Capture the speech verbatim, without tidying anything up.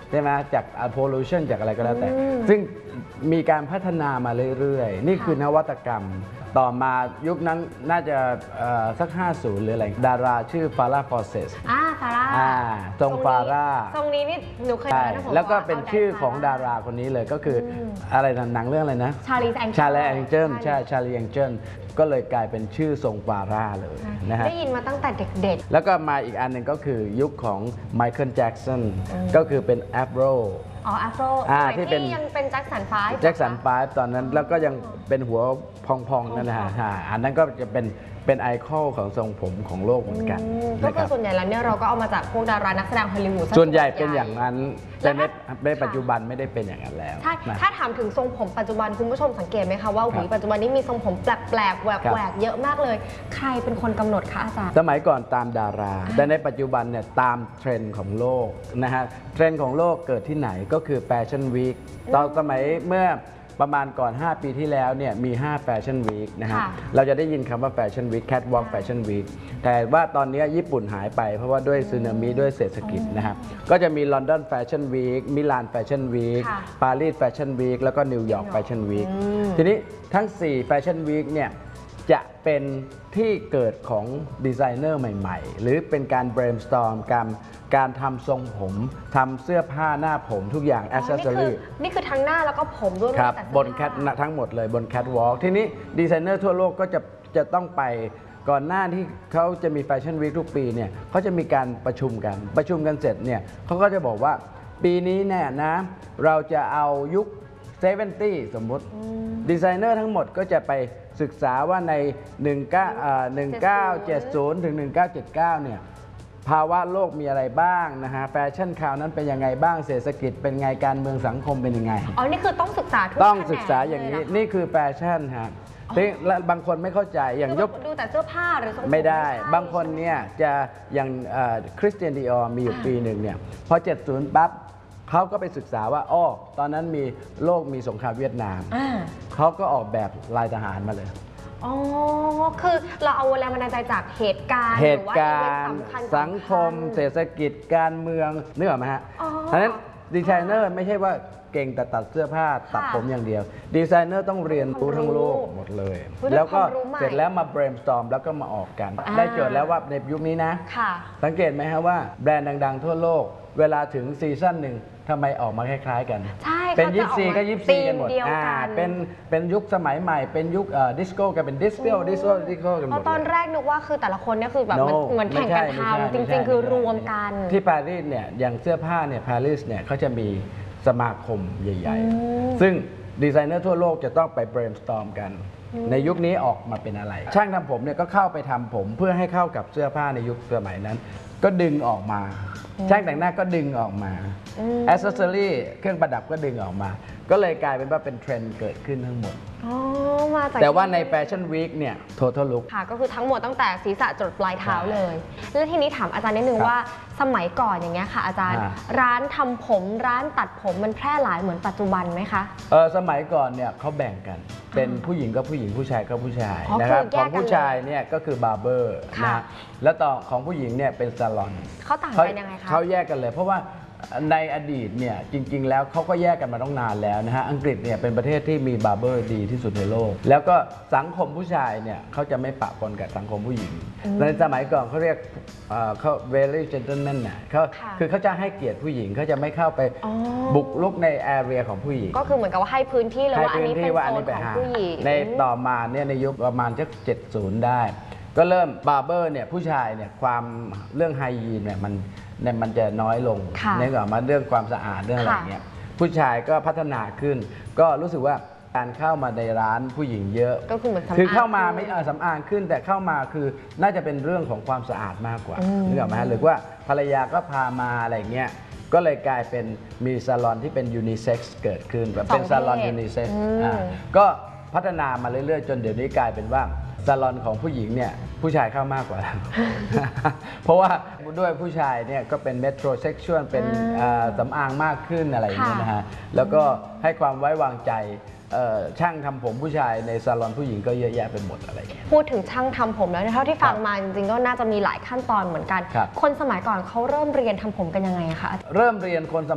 ใช่ไหมจาก pollution จากอะไรก็แล้วแต่ซึ่งมีการพัฒนามาเรื่อยๆนี่คือนวัตกรรมต่อมายุคนั้นน่าจะสักห้าสิบหรืออะไรดาราชื่อฟาร่าฟอร์เซสอ่าฟาร่าทรงฟาร่าทรงนี้นี่หนูเคยดูนะแล้วก็เป็นชื่อของดาราคนนี้เลยก็คืออะไรหนังเรื่องอะไรนะชาลีแองเจิลชาลีแองเจิลใช่ชาลีแองเจิลก็เลยกลายเป็นชื่อทรงฟาร่าเลยนะฮะได้ยินมาตั้งแต่เด็กๆแล้วก็มาอีกอันหนึ่งก็คือยุคของไมเคิลแจ็กสันก็คือเป็นแอฟโรอ๋อแอฟโรที่เป็นยังเป็นแจ็คสันไฟฟ์แจ็คสันไฟฟ์ตอนนั้นแล้วก็ยังเป็นหัวพองๆนั่นนะฮะอันนั้นก็จะเป็นเป็นไอคอลของทรงผมของโลกเหมือนกันก็คือส่วนใหญ่แล้วเนี่ยเราก็เอามาจากพวกดารานักแสดงฮอลลีวูดส่วนใหญ่เป็นอย่างนั้นแต่ในปัจจุบันไม่ได้เป็นอย่างนั้นแล้วถ้าถามถึงทรงผมปัจจุบันคุณผู้ชมสังเกตไหมคะว่าหุยปัจจุบันนี้มีทรงผมแปลกๆแหวกๆเยอะมากเลยใครเป็นคนกำหนดคะอาจารย์สมัยก่อนตามดาราแต่ในปัจจุบันเนี่ยตามเทรนด์ของโลกนะฮะเทรนด์ของโลกเกิดที่ไหนก็คือแฟชั่นวีคตอนสมัยเมื่อประมาณก่อนห้าปีที่แล้วเนี่ยมีห้าแฟชั่นวีคนะฮะเราจะได้ยินคำว่าแฟชั่นวีคแคทวอล์กแฟชั่นวีคแต่ว่าตอนนี้ญี่ปุ่นหายไปเพราะว่าด้วยสึนามิด้วยเศรษฐกิจนะครับก็จะมีลอนดอนแฟชั่นวีคมิลานแฟชั่นวีคปารีสแฟชั่นวีคแล้วก็นิวยอร์กแฟชั่นวีคทีนี้ทั้งสี่แฟชั่นวีคเนี่ยจะเป็นที่เกิดของดีไซเนอร์ใหม่ๆหรือเป็นการ brainstorm การการทำทรงผมทำเสื้อผ้าหน้าผมทุกอย่าง accessory นี่คือทั้งหน้าแล้วก็ผมด้วยครับบนแคททั้งหมดเลยบนแคทวอล์กทีนี้ดีไซเนอร์ทั่วโลกก็จะจะต้องไปก่อนหน้าที่เขาจะมีแฟชั่นวีคทุกปีเนี่ยเขาจะมีการประชุมกันประชุมกันเสร็จเนี่ยเขาก็จะบอกว่าปีนี้เนี่ยนะเราจะเอายุคเซเวนตี้สมมุติดีไซเนอร์ทั้งหมดก็จะไปศึกษาว่าในหนึ่งเก้าเจ็ดศูนย์ถึงหนึ่งเก้าเจ็ดเก้าเนี่ยภาวะโลกมีอะไรบ้างนะฮะแฟชั่นคราวนั้นเป็นยังไงบ้างเศรษฐกิจเป็นไงการเมืองสังคมเป็นยังไงอ๋อนี่คือต้องศึกษาทุกต้องศึกษาอย่างนี้นี่คือแฟชั่นฮะและบางคนไม่เข้าใจอย่างยกดูแต่เสื้อผ้าหรือทรงผมไม่ได้บางคนเนี่ยจะอย่างคริสเตียนดิออร์มีอยู่ปีหนึ่งเนี่ยพอเจ็ดสิบปั๊บเขาก็ไปศึกษาว่าอ้อตอนนั้นมีโลกมีสงครามเวียดนามเขาก็ออกแบบลายทหารมาเลยอ๋อคือเราเอาแรงบันดาลใจจากเหตุการณ์เหตุการณ์สังคมเศรษฐกิจการเมืองนึกออกไหมฮะเพราะฉะนั้นดีไซเนอร์ไม่ใช่ว่าเก่งแต่ตัดเสื้อผ้าตัดผมอย่างเดียวดีไซเนอร์ต้องเรียนรู้ทั้งโลกหมดเลยแล้วก็เสร็จแล้วมา brainstorm แล้วก็มาออกกันได้โจทย์แล้วว่าในยุคนี้นะสังเกตไหมฮะว่าแบรนด์ดังๆทั่วโลกเวลาถึงซีซั่นหนึ่งทำไมออกมาคล้ายๆกันเป็นยิปซีก็ยิปซีกันหมดเป็นเป็นยุคสมัยใหม่เป็นยุคดิสโก้กันเป็นดิสโก้ดิสโก้ดิสโก้กันหมดตอนแรกนึกว่าคือแต่ละคนเนี่ยคือแบบเหมือนแข่งกันทำจริงๆคือรวมกันที่ปารีสเนี่ยอย่างเสื้อผ้าเนี่ยปารีสเนี่ยเขาจะมีสมาคมใหญ่ๆซึ่งดีไซเนอร์ทั่วโลกจะต้องไป brainstorm กันในยุคนี้ออกมาเป็นอะไรช่างทำผมเนี่ยก็เข้าไปทำผมเพื่อให้เข้ากับเสื้อผ้าในยุคสมัยนั้นก็ดึงออกมาช่างแต่งหน้าก็ดึงออกมาแอ c เซสซอรี่เครื่องประดับก็ดึงออกมาก็เลยกลายเป็นว่าเป็นเทรนด์เกิดขึ้นทั้งหมดแต่ว่าในแฟชั่นวีคเนี่ย total look ค่ะก็คือทั้งหมดตั้งแต่ศีรษะจรดปลายเท้าเลยแล้วทีนี้ถามอาจารย์นิดนึงว่าสมัยก่อนอย่างเงี้ยค่ะอาจารย์ร้านทำผมร้านตัดผมมันแพร่หลายเหมือนปัจจุบันไหมคะเออสมัยก่อนเนี่ยเขาแบ่งกันเป็นผู้หญิงก็ผู้หญิงผู้ชายก็ผู้ชายนะครับของผู้ชายเนี่ยก็คือบาร์เบอร์นะแล้วต่อของผู้หญิงเนี่ยเป็นซาลอนเขาต่างกันยังไงคะเขาแยกกันเลยเพราะว่าในอดีตเนี่ยจริงๆแล้วเขาก็แยกกันมาต้องนานแล้วนะฮะอังกฤษเนี่ยเป็นประเทศที่มีบาร์เบอร์ดีที่สุดในโลกแล้วก็สังคมผู้ชายเนี่ยเขาจะไม่ปะปนกับสังคมผู้หญิงในสมัยก่อนเขาเรียกเขา very gentleman น่ะเขาคือเขาจะให้เกียรติผู้หญิงเขาจะไม่เข้าไปบุกรุกในแอเรียของผู้หญิงก็คือเหมือนกับว่าให้พื้นที่เลยว่าอันนี้เป็นโซนของผู้หญิงในต่อมาเนี่ยในยุคประมาณสักเจ็ดสิบได้ก็เริ่มบาร์เบอร์เนี่ยผู้ชายเนี่ยความเรื่องไฮยีนเนี่ยมันเนี่ยมันจะน้อยลงเนื่องจากมาเรื่องความสะอาดเรื่องอะไรเงี้ยผู้ชายก็พัฒนาขึ้นก็รู้สึกว่าการเข้ามาในร้านผู้หญิงเยอะก็คือเหมือนคือเข้ามาไม่สำอางขึ้นแต่เข้ามาคือน่าจะเป็นเรื่องของความสะอาดมากกว่านึกออกไหมหรือว่าภรรยาก็พามาอะไรเงี้ยก็เลยกลายเป็นมีซาลอนที่เป็นยูนิเซ็กซ์เกิดขึ้นแบบเป็นซาลอนยูนิเซ็กซ์ก็พัฒนามาเรื่อยๆจนเดี๋ยวนี้กลายเป็นว่าซาลอนของผู้หญิงเนี่ยผู้ชายเข้ามากกว่า เพราะว่าด้วยผู้ชายเนี่ยก็เป็นเมโทรเซ็กชวลเป็นสำอางมากขึ้นอะไรอย่างเงี้ยนะฮะแล้วก็ให้ความไว้วางใจช่างทำผมผู้ชายในซาลอนผู้หญิงก็เยอะแยะไปหมดอะไรอย่างเงี้ยพูดถึงช่างทำผมแล้วเท่าที่ฟังมาจริงๆก็น่าจะมีหลายขั้นตอนเหมือนกันคนสมัยก่อนเขาเริ่มเรียนทำผมกันยังไงคะเริ่มเรียนคน